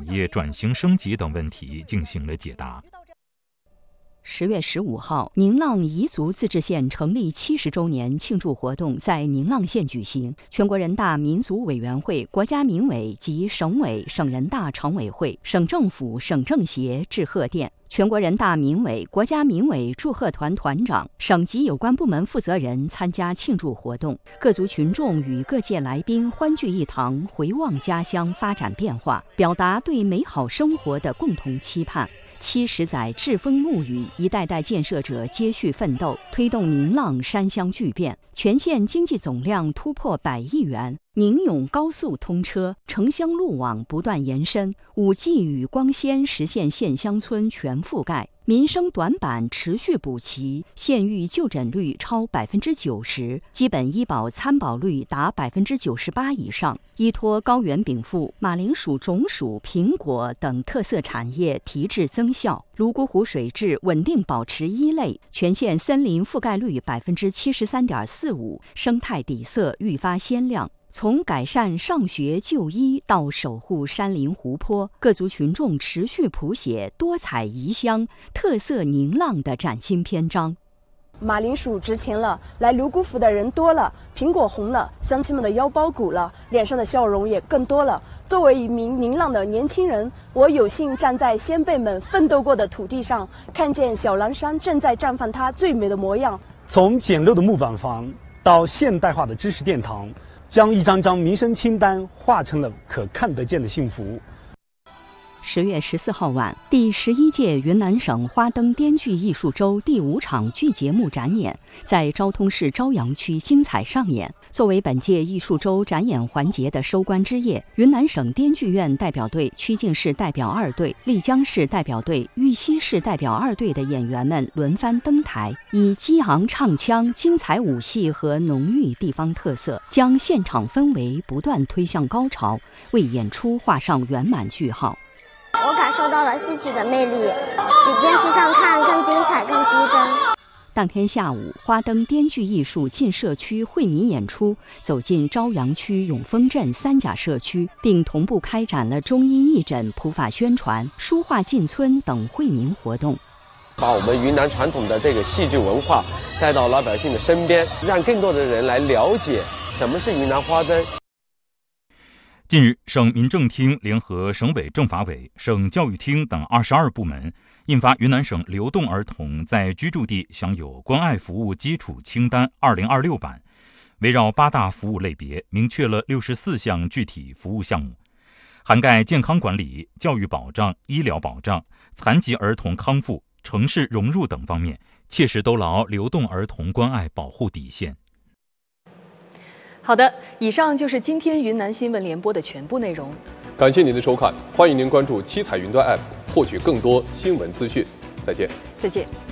业转型升级等问题进行了解答。 10月15号，宁浪彝族自治县成立70周年庆祝活动在宁浪县举行。全国人大民族委员会、国家民委及省委、省人大常委会、省政府、省政协致贺电。全国人大民委、国家民委祝贺团团长、省级有关部门负责人参加庆祝活动。各族群众与各界来宾欢聚一堂，回望家乡发展变化，表达对美好生活的共同期盼。70载栉风沐雨，一代代建设者接续奋斗，推动宁浪山乡巨变，全县经济总量突破100亿元。宁永高速通车，城乡路网不断延伸，5G 与光纤实现县乡村全覆盖，民生短板持续补齐，县域就诊率超90%，基本医保参保率达98%以上。依托高原禀赋、马铃薯种薯、苹果等特色产业提质增效，泸沽湖水质稳定保持1类，全县森林覆盖率73.45%，生态底色愈发鲜亮。从改善上学就医到守护山林湖泊，各族群众持续谱写多彩宜乡、特色宁浪的崭新篇章。 马铃薯值钱了，来泸沽湖的人多了，苹果红了，乡亲们的腰包鼓了，脸上的笑容也更多了。作为一名宁浪的年轻人，我有幸站在先辈们奋斗过的土地上，看见小蓝山正在绽放它最美的模样。 从简陋的木板房到现代化的知识殿堂，将一张张民生清单化成了可看得见的幸福。 10月14号晚，第11届云南省花灯滇剧艺术周第5场剧节目展演在昭通市朝阳区精彩上演。作为本届艺术周展演环节的收官之夜，云南省滇剧院代表队、曲靖市代表2队、丽江市代表队、玉溪市代表2队的演员们轮番登台，以激昂唱腔、精彩舞戏和浓郁地方特色，将现场氛围不断推向高潮，为演出画上圆满句号。 我感受到了戏曲的魅力，比电视上看更精彩、更逼真。 当天下午，花灯滇剧艺术进社区惠民演出，走进朝阳区永丰镇3甲社区，并同步开展了中医义诊、普法宣传、书画进村等惠民活动， 把我们云南传统的这个戏剧文化带到老百姓的身边，让更多的人来了解什么是云南花灯。 近日，省民政厅联合省委政法委、省教育厅等22部门印发《云南省流动儿童在居住地享有关爱服务基础清单2026版》，围绕8大服务类别，明确了64项具体服务项目，涵盖健康管理、教育保障、医疗保障、残疾儿童康复、城市融入等方面，切实兜牢流动儿童关爱保护底线。 好的，以上就是今天云南新闻联播的全部内容。 感谢您的收看，欢迎您关注七彩云端 App， 获取更多新闻资讯。再见。 再见。